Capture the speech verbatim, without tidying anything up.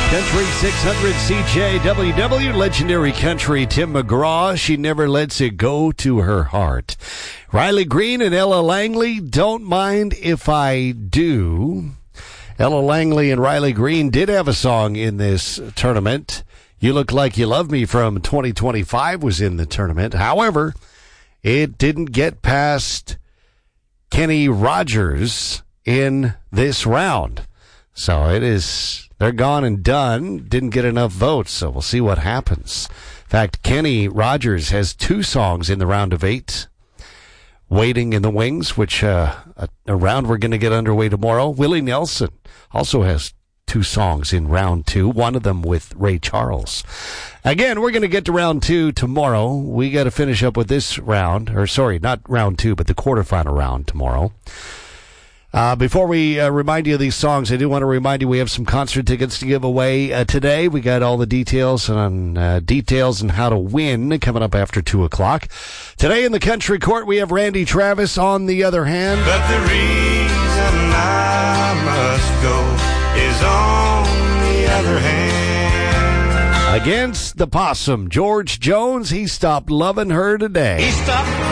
Country six hundred C J W W, legendary country Tim McGraw, She Never Lets It Go to Her Heart. Riley Green and Ella Langley, Don't Mind If I Do. Ella Langley and Riley Green did have a song in this tournament. You Look Like You Love Me from twenty twenty-five was in the tournament. However, it didn't get past Kenny Rogers in this round. So it is, they're gone and done. Didn't get enough votes, so we'll see what happens. In fact, Kenny Rogers has two songs in the round of eight. Waiting in the Wings, which uh, a, a round we're going to get underway tomorrow. Willie Nelson also has two songs in round two, one of them with Ray Charles. Again, we're going to get to round two tomorrow. We got to finish up with this round, or sorry, not round two, but the quarterfinal round tomorrow. Uh, before we uh, remind you of these songs, I do want to remind you we have some concert tickets to give away uh, today. We got all the details on uh, details and how to win coming up after two o'clock. Today in the Country Court, we have Randy Travis on the other hand. But the reason I must go is on the other hand. Against the Possum, George Jones, he stopped loving her today. He stopped